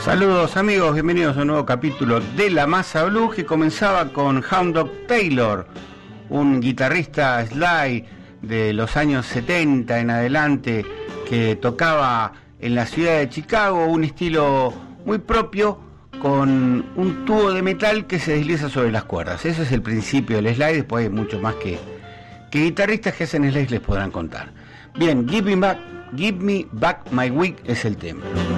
Saludos amigos, bienvenidos a un nuevo capítulo de La Masa Blues que comenzaba con Hound Dog Taylor, un guitarrista slide de los años 70 en adelante que tocaba en la ciudad de Chicago, un estilo muy propio con un tubo de metal que se desliza sobre las cuerdas. Ese es el principio del slide, después hay mucho más que guitarristas que hacen slide les podrán contar. Bien, Give Me Back My Wig es el tema.